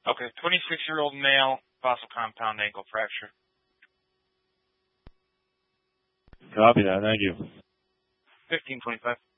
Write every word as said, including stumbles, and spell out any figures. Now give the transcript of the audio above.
Okay, twenty-six-year-old male, possible compound ankle fracture. Copy that. Thank you. fifteen twenty-five.